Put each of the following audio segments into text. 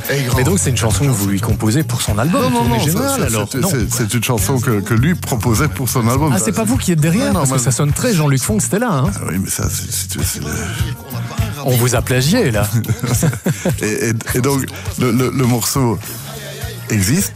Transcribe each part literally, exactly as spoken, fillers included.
Mais donc c'est une chanson que vous lui composez pour son album. Non, non, non, général, ça, ça, alors. c'est, Non. c'est, c'est une chanson que, que lui proposait pour son album. Ah, c'est pas vous qui êtes derrière, non, non, parce moi, que ça sonne très Jean-Luc Fonck, c'était là. Hein. Ah oui, mais ça, c'est, c'est, c'est le... On vous a plagié, là. et, et, et donc, le, le, le morceau existe.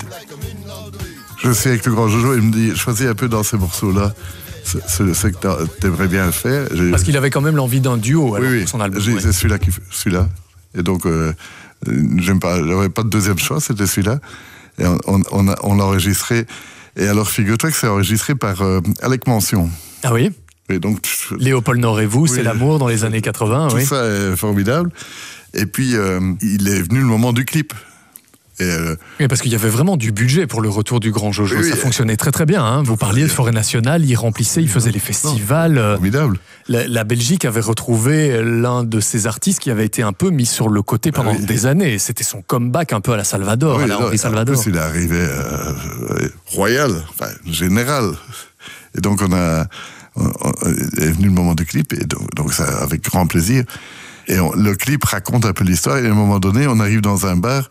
Je suis avec le grand Jojo, il me dit, choisis un peu dans ces morceaux-là ce, ce, ce que t'aimerais bien faire. J'ai... Parce qu'il avait quand même l'envie d'un duo alors, oui, oui, pour son album. J'ai, ouais. c'est celui-là, qui, celui-là. Et donc, euh, j'aime pas, j'avais pas de deuxième choix, c'était celui-là. Et on, on, on, a, on l'a enregistré. Et alors, figure-toi que c'est enregistré par euh, Alec Mention. Ah oui. Et donc, Léopold Nord et vous, oui, c'est l'amour dans les années quatre-vingts. Tout oui. ça est formidable. Et puis, euh, il est venu le moment du clip. Et euh... oui, parce qu'il y avait vraiment du budget pour le retour du grand Jojo. Oui, ça oui, fonctionnait très très bien. Hein. Vous parliez de Forêt Nationale, il remplissait, il faisait les festivals. Formidable. La, la Belgique avait retrouvé l'un de ses artistes qui avait été un peu mis sur le côté pendant ah oui. des années. C'était son comeback un peu à la Salvador, oui, à la Henri Salvador. En plus, il est arrivé euh, royal, enfin général. Et donc on a, on, on, est venu le moment du clip, et donc, donc ça avec grand plaisir. Et on, le clip raconte un peu l'histoire, et à un moment donné, on arrive dans un bar,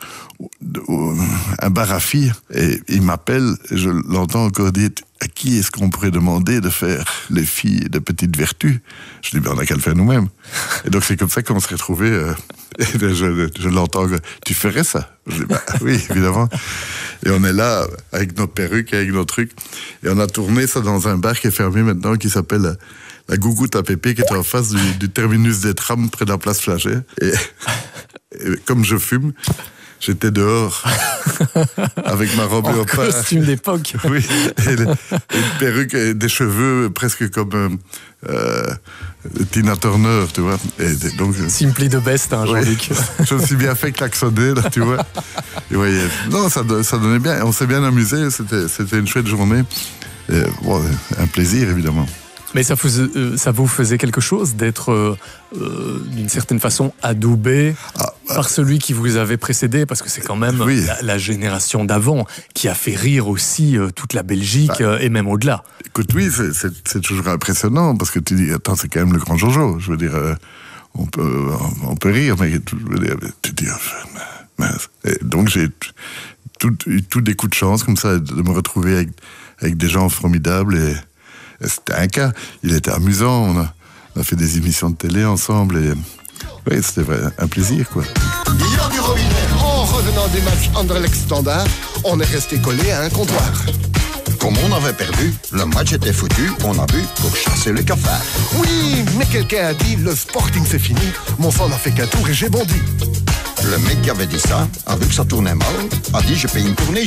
un bar à filles, et il m'appelle, et je l'entends encore dire, à qui est-ce qu'on pourrait demander de faire les filles de petites vertus? Je dis, ben on n'a qu'à le faire nous-mêmes. Et donc c'est comme ça qu'on s'est retrouvés, euh, et je, je l'entends, tu ferais ça? Je dis, ben oui, évidemment. Et on est là, avec nos perruques, avec nos trucs, et on a tourné ça dans un bar qui est fermé maintenant, qui s'appelle la Gougoute à Pépé, qui est en face du, du terminus des trams près de la place Flagey. Et, et comme je fume, j'étais dehors avec ma robe en costume d'époque. Oui, et, les, et une perruque et des cheveux presque comme euh, Tina Turner, tu vois. Et donc, Simply the best, hein, Jean-Luc. Oui, je me suis bien fait klaxonner, là, tu vois. Et voyez, non, ça, ça donnait bien. On s'est bien amusé, c'était, c'était une chouette journée. Et, bon, un plaisir, évidemment. Mais ça, faisait, euh, ça vous faisait quelque chose d'être, euh, euh, d'une certaine façon, adoubé ah, bah, par celui qui vous avait précédé, parce que c'est quand même oui. la, la génération d'avant qui a fait rire aussi euh, toute la Belgique bah, euh, et même au-delà. Écoute, oui, c'est, c'est, c'est toujours impressionnant, parce que tu dis, attends, c'est quand même le grand Jojo. Je veux dire, euh, on, peut, on peut rire, mais je veux dire, tu dis, mince. Et donc j'ai tout, tout des coups de chance comme ça, de me retrouver avec, avec des gens formidables et c'était un cas, il était amusant, on a, on a fait des émissions de télé ensemble et oui, c'était vrai, un plaisir quoi. Hier du robinet, en revenant du match Anderlecht Standard, on est resté collé à un comptoir. Comme on avait perdu, le match était foutu, on a bu pour chasser le cafard. Oui, mais quelqu'un a dit, le Sporting c'est fini, mon sang n'a fait qu'un tour et j'ai bondi. Le mec qui avait dit ça, a vu que ça tournait mal, a dit je paye une tournée.